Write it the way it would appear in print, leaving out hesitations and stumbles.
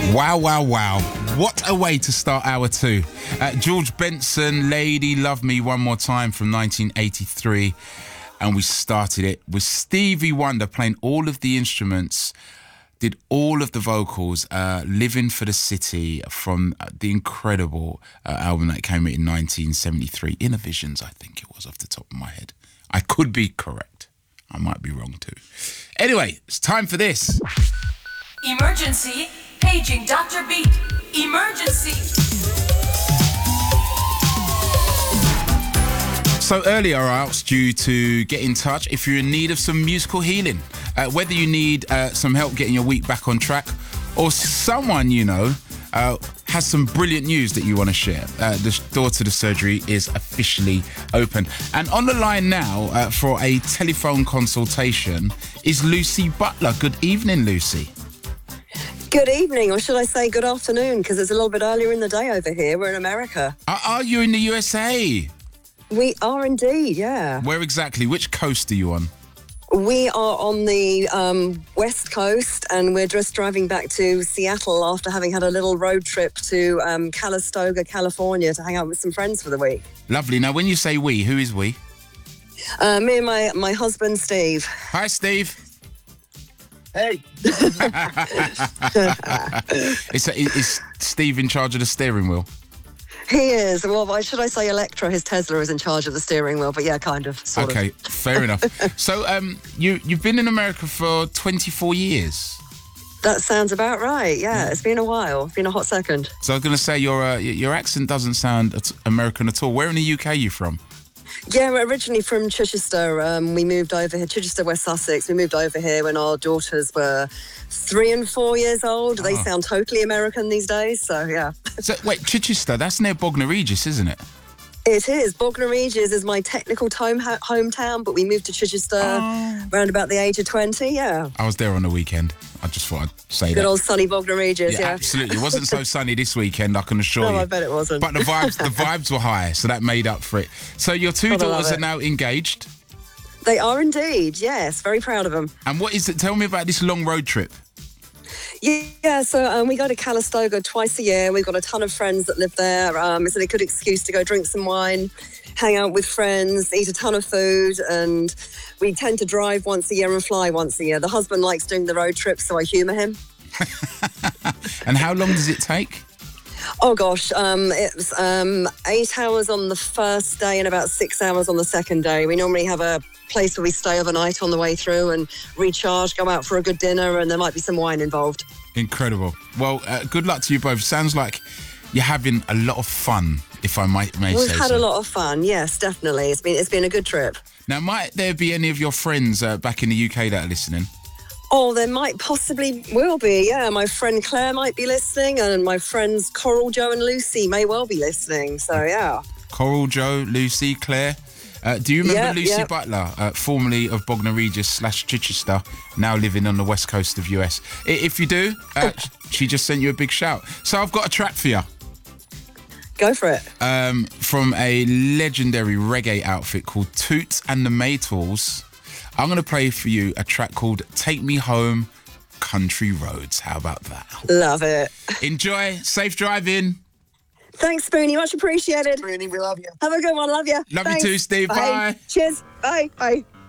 Wow, wow, wow. What a way to start hour two. George Benson, Lady Love Me One More Time from 1983. And we started it with Stevie Wonder playing all of the instruments, did all of the vocals, Living for the City from the incredible album that came out in 1973. Innovisions, I think it was, off the top of my head. I could be correct. I might be wrong too. Anyway, it's time for this. Emergency. Paging Dr. Beat. Emergency. So earlier I asked you to get in touch if you're in need of some musical healing. Whether you need some help getting your week back on track, or someone you know has some brilliant news that you want to share. The door to the surgery is officially open. And on the line now for a telephone consultation is Lucy Butler. Good evening, Lucy. Good evening, or should I say good afternoon, because it's a little bit earlier in the day over here. We're in America. Are you in the USA? We are indeed, yeah. Where exactly? Which coast are you on? We are on the West Coast, and we're just driving back to Seattle after having had a little road trip to Calistoga, California, to hang out with some friends for the week. Lovely. Now, when you say we, who is we? Me and my husband, Steve. Hi, Steve. Hey. Is Steve in charge of the steering wheel? He is. Well, why should I say Electra? His Tesla is in charge of the steering wheel, but yeah, kind of, sort of. Okay, fair enough. So you've been in America for 24 years? That sounds about right, yeah. It's been a while. It's been a hot second. So I was going to say, your accent doesn't sound American at all. Where in the UK are you from? Yeah, we're originally from Chichester. We moved over here, Chichester, West Sussex. We moved over here when our daughters were 3 and 4 years old. They sound totally American these days, so yeah. So wait, Chichester, that's near Bognor Regis, isn't it? It is. Bognor Regis is my technical hometown, but we moved to Chichester around about the age of 20, yeah. I was there on the weekend. I just thought I'd say that. Good old sunny Bognor Regis, yeah. Absolutely. It wasn't so sunny this weekend, I can assure you. No, I bet it wasn't. But the vibes were high, so that made up for it. So your two daughters are now engaged? They are indeed, yes. Very proud of them. And what is it? Tell me about this long road trip. Yeah, so we go to Calistoga twice a year. We've got a ton of friends that live there. It's a good excuse to go drink some wine, hang out with friends, eat a ton of food, and we tend to drive once a year and fly once a year. The husband likes doing the road trip, so I humour him. And how long does it take? Oh, gosh, it's 8 hours on the first day and about 6 hours on the second day. We normally have a place where we stay overnight on the way through and recharge, go out for a good dinner, and there might be some wine involved. Incredible. Well, good luck to you both. Sounds like you're having a lot of fun, if I may say so. We've had a lot of fun, yes, definitely. It's been a good trip. Now, might there be any of your friends back in the UK that are listening? Oh, there might possibly will be, yeah. My friend Claire might be listening, and my friends Coral, Joe and Lucy may well be listening, so yeah. Coral, Joe, Lucy, Claire. Do you remember Lucy Butler, formerly of Bognor Regis / Chichester, now living on the west coast of US? If you do, she just sent you a big shout. So I've got a track for you. Go for it. From a legendary reggae outfit called Toots and the Maytals. I'm going to play for you a track called Take Me Home, Country Roads. How about that? Love it. Enjoy. Safe driving. Thanks, Spoonie. Much appreciated. Spoonie, we love you. Have a good one. Love you. Love you too, Steve. Bye. Cheers. Bye. Bye.